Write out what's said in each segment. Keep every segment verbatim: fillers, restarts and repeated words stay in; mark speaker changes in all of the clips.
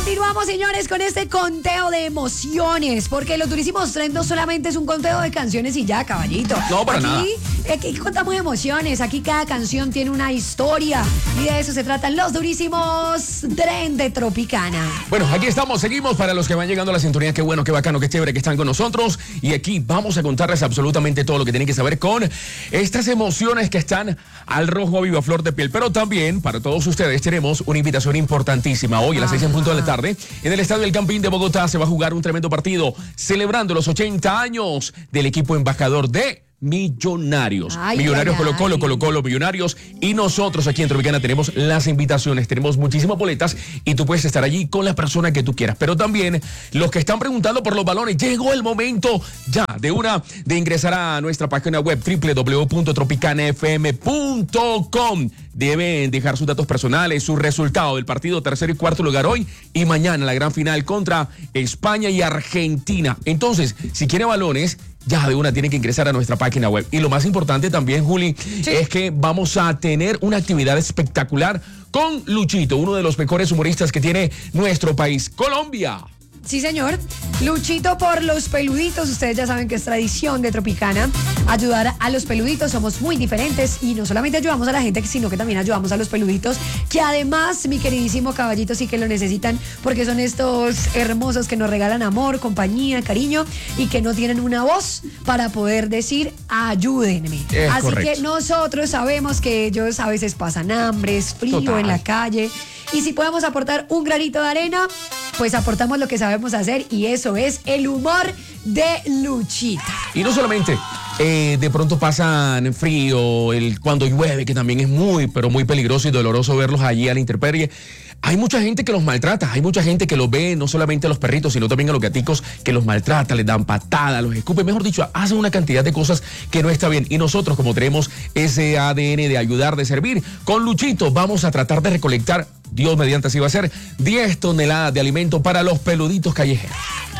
Speaker 1: Continuamos, señores, con este conteo de emociones, porque los Durísimos Trend no solamente es un conteo de canciones y ya, caballito.
Speaker 2: No, para
Speaker 1: aquí,
Speaker 2: nada.
Speaker 1: Aquí contamos emociones, aquí cada canción tiene una historia y de eso se tratan los Durísimos Trend de Tropicana.
Speaker 2: Bueno, aquí estamos, seguimos para los que van llegando a la sintonía. Qué bueno, qué bacano, qué chévere que están con nosotros. Y aquí vamos a contarles absolutamente todo lo que tienen que saber con estas emociones que están al rojo a viva flor de piel. Pero también, para todos ustedes, tenemos una invitación importantísima. Hoy a las seis en punto de la tarde, en el Estadio El Campín de Bogotá, se va a jugar un tremendo partido celebrando los ochenta años del equipo embajador de Millonarios.
Speaker 1: Ay,
Speaker 2: Millonarios,
Speaker 1: ay,
Speaker 2: Colo Colo,
Speaker 1: ay.
Speaker 2: Colo Colo, Millonarios. Y nosotros aquí en Tropicana tenemos las invitaciones, tenemos muchísimas boletas y tú puedes estar allí con la persona que tú quieras. Pero también los que están preguntando por los balones, llegó el momento ya de una de ingresar a nuestra página web doble u doble u doble u punto tropicana f m punto com. Deben dejar sus datos personales, su resultado del partido tercer y cuarto lugar hoy y mañana la gran final contra España y Argentina. Entonces, si quiere balones, ya de una tiene que ingresar a nuestra página web. Y lo más importante también, Juli, sí, es que vamos a tener una actividad espectacular con Luchito, uno de los mejores humoristas que tiene nuestro país, Colombia.
Speaker 1: Sí, señor. Luchito por los peluditos. Ustedes ya saben que es tradición de Tropicana ayudar a los peluditos. Somos muy diferentes y no solamente ayudamos a la gente, sino que también ayudamos a los peluditos, que además, mi queridísimo caballito, sí que lo necesitan porque son estos hermosos que nos regalan amor, compañía, cariño y que no tienen una voz para poder decir ayúdenme.
Speaker 2: Es
Speaker 1: Así
Speaker 2: correcto.
Speaker 1: que nosotros sabemos que ellos a veces pasan hambre, es frío
Speaker 2: Total.
Speaker 1: en la calle. Y si podemos aportar un granito de arena, pues aportamos lo que sabemos hacer y eso es el humor de Luchito.
Speaker 2: Y no solamente, eh, de pronto pasan frío, el, cuando llueve, que también es muy, pero muy peligroso y doloroso verlos allí a la intemperie. Hay mucha gente que los maltrata, hay mucha gente que los ve, no solamente a los perritos, sino también a los gaticos, que los maltrata, les dan patadas, los escupen, mejor dicho, hacen una cantidad de cosas que no está bien. Y nosotros, como tenemos ese A D N de ayudar, de servir, con Luchito vamos a tratar de recolectar, Dios mediante así va a ser, diez toneladas de alimento para los peluditos callejeros.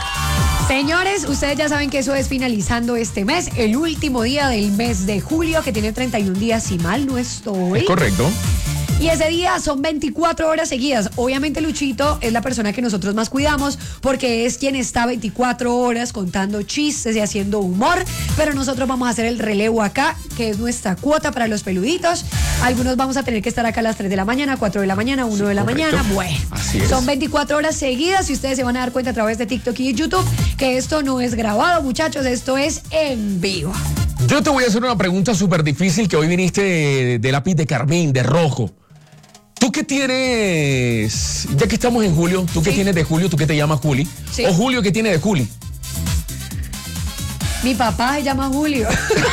Speaker 1: Señores, ustedes ya saben que eso es finalizando este mes, el último día del mes de julio, que tiene treinta y un días, si mal no estoy.
Speaker 2: Es correcto.
Speaker 1: Y ese día son veinticuatro horas seguidas. Obviamente Luchito es la persona que nosotros más cuidamos porque es quien está veinticuatro horas contando chistes y haciendo humor, pero nosotros vamos a hacer el relevo acá, que es nuestra cuota para los peluditos. Algunos vamos a tener que estar acá a las tres de la mañana, cuatro de la mañana, uno
Speaker 2: Sí,
Speaker 1: de la
Speaker 2: correcto.
Speaker 1: mañana. Bueno,
Speaker 2: Así es.
Speaker 1: son veinticuatro horas seguidas y ustedes se van a dar cuenta a través de TikTok y YouTube que esto no es grabado, muchachos, esto es en vivo.
Speaker 2: Yo te voy a hacer una pregunta súper difícil que hoy viniste de, de lápiz de carmín, de rojo. ¿Tú qué tienes, ya que estamos en julio, tú qué
Speaker 1: Sí.
Speaker 2: tienes de julio, tú qué te llamas Juli?
Speaker 1: Sí.
Speaker 2: ¿O Julio qué tiene de Juli?
Speaker 1: Mi papá se llama Julio.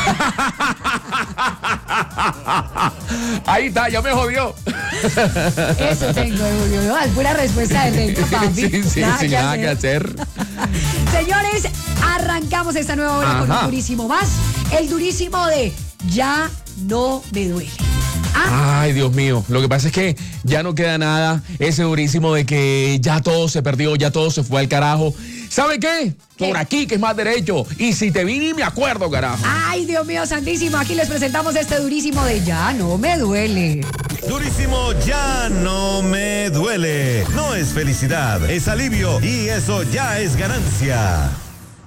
Speaker 2: Ahí está, ya me jodió.
Speaker 1: Eso tengo de Julio. No, es pura respuesta de reina, papi.
Speaker 2: Sí, sí,
Speaker 1: Nada
Speaker 2: sin
Speaker 1: que
Speaker 2: nada
Speaker 1: hacer.
Speaker 2: que hacer.
Speaker 1: Señores, arrancamos esta nueva hora con
Speaker 2: Ajá.
Speaker 1: un durísimo más. El durísimo de Ya no me duele. Ah,
Speaker 2: Ay, Dios mío, lo que pasa es que ya no queda nada, ese durísimo de que ya todo se perdió, ya todo se fue al carajo. ¿Sabe qué?
Speaker 1: ¿Qué?
Speaker 2: Por aquí que es más derecho. Y si te vi ni me acuerdo, carajo.
Speaker 1: ay, Dios mío santísimo. Aquí les presentamos este durísimo de Ya no me duele.
Speaker 3: Durísimo, ya no me duele. No es felicidad, es alivio y eso ya es ganancia.